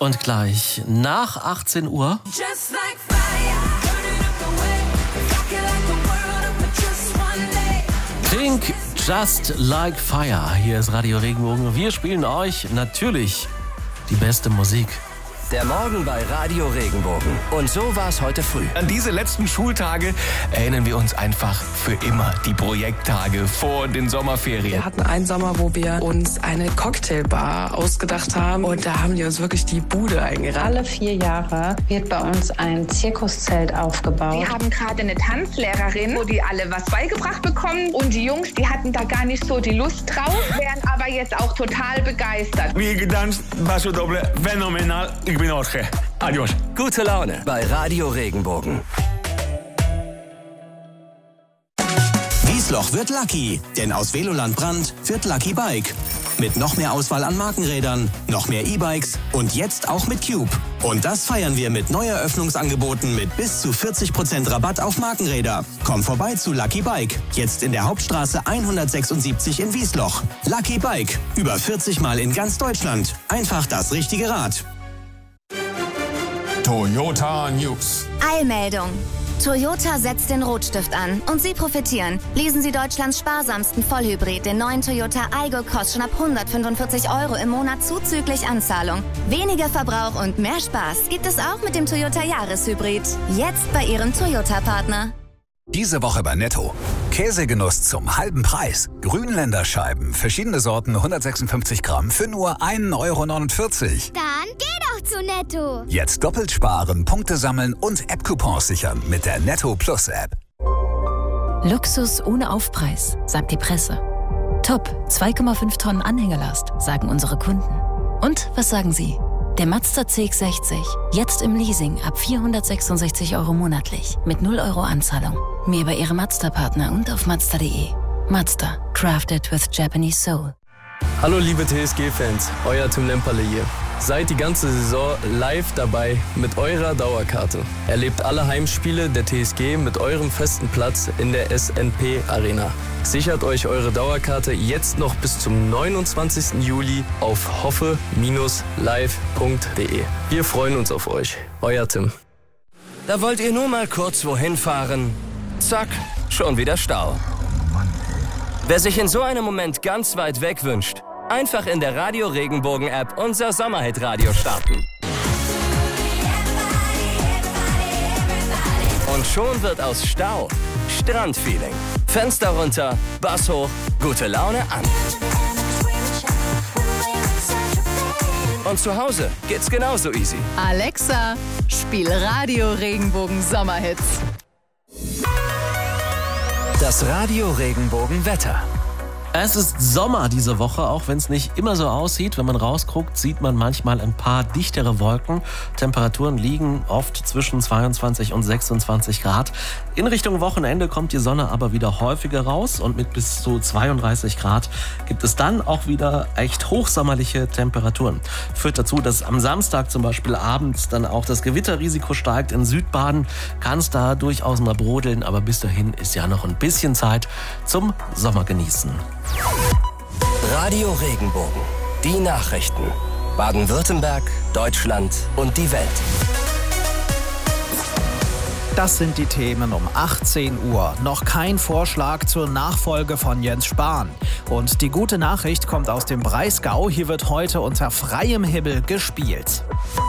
Und gleich nach 18 Uhr Pink, Just Like Fire. Hier ist Radio Regenbogen. Wir spielen euch natürlich die beste Musik. Der Morgen bei Radio Regenbogen. Und so war es heute früh. An diese letzten Schultage erinnern wir uns einfach für immer. Die Projekttage vor den Sommerferien. Wir hatten einen Sommer, wo wir uns eine Cocktailbar ausgedacht haben. Und da haben die uns wirklich die Bude eingerannt. Alle 4 Jahre wird bei uns ein Zirkuszelt aufgebaut. Wir haben gerade eine Tanzlehrerin, wo die alle was beigebracht bekommen. Und die Jungs, die hatten da gar nicht so die Lust drauf, wären aber jetzt auch total begeistert. Wie gedanzt, Basso Doble, phänomenal. Ich bin Jorge. Adios. Gute Laune bei Radio Regenbogen. Wiesloch wird Lucky, denn aus Veloland Brand wird Lucky Bike. Mit noch mehr Auswahl an Markenrädern, noch mehr E-Bikes und jetzt auch mit Cube. Und das feiern wir mit Neueröffnungsangeboten mit bis zu 40% Rabatt auf Markenräder. Komm vorbei zu Lucky Bike, jetzt in der Hauptstraße 176 in Wiesloch. Lucky Bike, über 40 Mal in ganz Deutschland. Einfach das richtige Rad. Toyota News. Eilmeldung. Toyota setzt den Rotstift an und Sie profitieren. Lesen Sie Deutschlands sparsamsten Vollhybrid, den neuen Toyota Aygo, kostet schon ab 145 € im Monat zuzüglich Anzahlung. Weniger Verbrauch und mehr Spaß gibt es auch mit dem Toyota Jahreshybrid. Jetzt bei Ihrem Toyota-Partner. Diese Woche bei Netto. Käsegenuss zum halben Preis. Grünländer Scheiben, verschiedene Sorten, 156 Gramm für nur 1,49 €. Dann geh doch zu Netto. Jetzt doppelt sparen, Punkte sammeln und App-Coupons sichern mit der Netto Plus App. Luxus ohne Aufpreis, sagt die Presse. Top, 2,5 Tonnen Anhängerlast, sagen unsere Kunden. Und was sagen Sie? Der Mazda CX-60, jetzt im Leasing ab 466 € monatlich, mit 0 € Anzahlung. Mehr bei Ihrem Mazda-Partner und auf Mazda.de. Mazda, crafted with Japanese soul. Hallo liebe TSG-Fans, euer Tim Lemperle hier. Seid die ganze Saison live dabei mit eurer Dauerkarte. Erlebt alle Heimspiele der TSG mit eurem festen Platz in der SNP Arena. Sichert euch eure Dauerkarte jetzt noch bis zum 29. Juli auf hoffe-live.de. Wir freuen uns auf euch. Euer Tim. Da wollt ihr nur mal kurz wohin fahren. Zack, schon wieder Stau. Wer sich in so einem Moment ganz weit weg wünscht, einfach in der Radio Regenbogen App unser Sommerhit-Radio starten. Und schon wird aus Stau Strandfeeling. Fenster runter, Bass hoch, gute Laune an. Und zu Hause geht's genauso easy. Alexa, spiel Radio Regenbogen Sommerhits. Das Radio Regenbogen Wetter. Es ist Sommer diese Woche, auch wenn es nicht immer so aussieht. Wenn man rausguckt, sieht man manchmal ein paar dichtere Wolken. Temperaturen liegen oft zwischen 22 und 26 Grad. In Richtung Wochenende kommt die Sonne aber wieder häufiger raus und mit bis zu 32 Grad gibt es dann auch wieder echt hochsommerliche Temperaturen. Führt dazu, dass am Samstag zum Beispiel abends dann auch das Gewitterrisiko steigt. In Südbaden kann es da durchaus mal brodeln, aber bis dahin ist ja noch ein bisschen Zeit zum Sommergenießen. Radio Regenbogen. Die Nachrichten. Baden-Württemberg, Deutschland und die Welt. Das sind die Themen um 18 Uhr. Noch kein Vorschlag zur Nachfolge von Jens Spahn. Und die gute Nachricht kommt aus dem Breisgau. Hier wird heute unter freiem Himmel gespielt.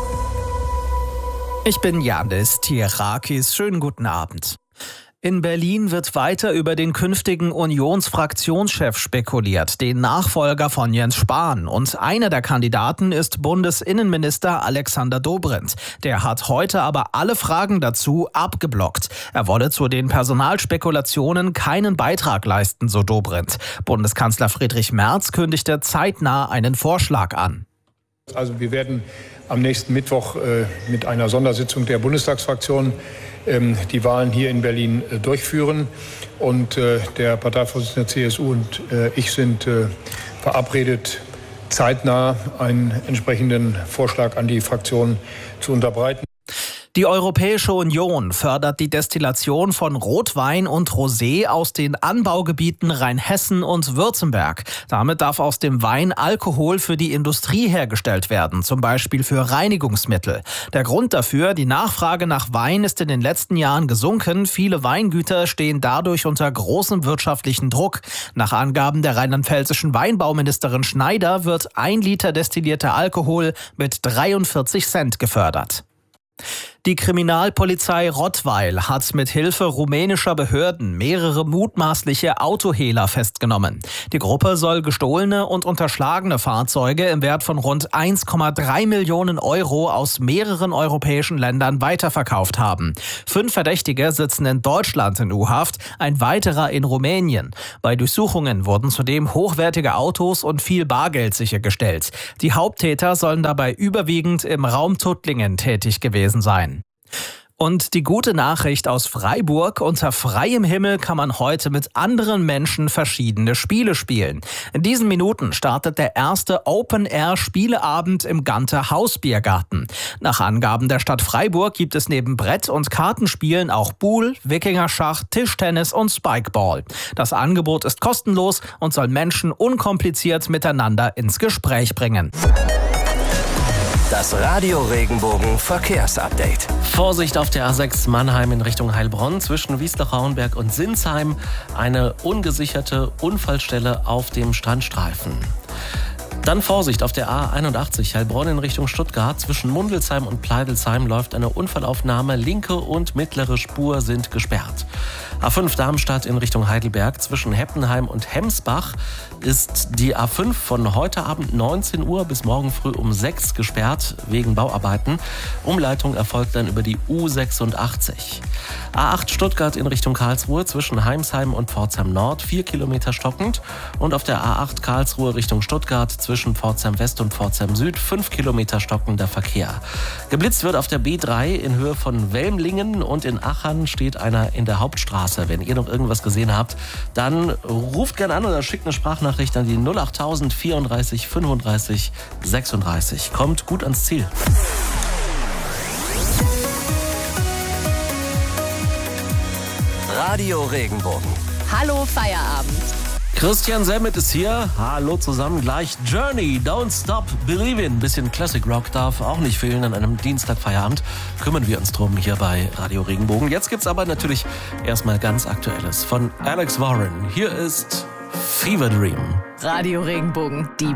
Ich bin Janis Tierakis. Schönen guten Abend. In Berlin wird weiter über den künftigen Unionsfraktionschef spekuliert, den Nachfolger von Jens Spahn. Und einer der Kandidaten ist Bundesinnenminister Alexander Dobrindt. Der hat heute aber alle Fragen dazu abgeblockt. Er wolle zu den Personalspekulationen keinen Beitrag leisten, so Dobrindt. Bundeskanzler Friedrich Merz kündigte zeitnah einen Vorschlag an. Also wir werden am nächsten Mittwoch mit einer Sondersitzung der Bundestagsfraktion die Wahlen hier in Berlin durchführen. Und der Parteivorsitzende der CSU und ich sind verabredet, zeitnah einen entsprechenden Vorschlag an die Fraktion zu unterbreiten. Die Europäische Union fördert die Destillation von Rotwein und Rosé aus den Anbaugebieten Rheinhessen und Württemberg. Damit darf aus dem Wein Alkohol für die Industrie hergestellt werden, zum Beispiel für Reinigungsmittel. Der Grund dafür, die Nachfrage nach Wein ist in den letzten Jahren gesunken. Viele Weingüter stehen dadurch unter großem wirtschaftlichen Druck. Nach Angaben der rheinland-pfälzischen Weinbauministerin Schneider wird 1 Liter destillierter Alkohol mit 43 Cent gefördert. Die Kriminalpolizei Rottweil hat mit Hilfe rumänischer Behörden mehrere mutmaßliche Autohehler festgenommen. Die Gruppe soll gestohlene und unterschlagene Fahrzeuge im Wert von rund 1,3 Millionen Euro aus mehreren europäischen Ländern weiterverkauft haben. 5 Verdächtige sitzen in Deutschland in U-Haft, ein weiterer in Rumänien. Bei Durchsuchungen wurden zudem hochwertige Autos und viel Bargeld sichergestellt. Die Haupttäter sollen dabei überwiegend im Raum Tuttlingen tätig gewesen sein. Und die gute Nachricht aus Freiburg: Unter freiem Himmel kann man heute mit anderen Menschen verschiedene Spiele spielen. In diesen Minuten startet der erste Open-Air-Spieleabend im Ganter Hausbiergarten. Nach Angaben der Stadt Freiburg gibt es neben Brett- und Kartenspielen auch Buhl, Wikingerschach, Tischtennis und Spikeball. Das Angebot ist kostenlos und soll Menschen unkompliziert miteinander ins Gespräch bringen. Das Radio Regenbogen Verkehrsupdate. Vorsicht auf der A6 Mannheim in Richtung Heilbronn zwischen Wiesloch-Rauenberg und Sinsheim. Eine ungesicherte Unfallstelle auf dem Strandstreifen. Dann Vorsicht auf der A81 Heilbronn in Richtung Stuttgart. Zwischen Mundelsheim und Pleidelsheim läuft eine Unfallaufnahme. Linke und mittlere Spur sind gesperrt. A5 Darmstadt in Richtung Heidelberg. Zwischen Heppenheim und Hemsbach ist die A5 von heute Abend 19 Uhr bis morgen früh um 6 gesperrt wegen Bauarbeiten. Umleitung erfolgt dann über die U86. A8 Stuttgart in Richtung Karlsruhe zwischen Heimsheim und Pforzheim Nord 4 Kilometer stockend. Und auf der A8 Karlsruhe Richtung Stuttgart zwischen Pforzheim West und Pforzheim Süd 5 Kilometer stockender Verkehr. Geblitzt wird auf der B3 in Höhe von Welmlingen und in Achern steht einer in der Hauptstraße. Wenn ihr noch irgendwas gesehen habt, dann ruft gerne an oder schickt eine Sprachnachricht an die 08000 34 35 36. Kommt gut ans Ziel. Radio Regenbogen. Hallo Feierabend. Christian Semmet ist hier. Hallo zusammen. Gleich Journey, Don't Stop, Believe In. Ein bisschen Classic Rock darf auch nicht fehlen an einem Dienstagfeierabend. Kümmern wir uns drum hier bei Radio Regenbogen. Jetzt gibt's aber natürlich erstmal ganz Aktuelles von Alex Warren. Hier ist Fever Dream. Radio Regenbogen, die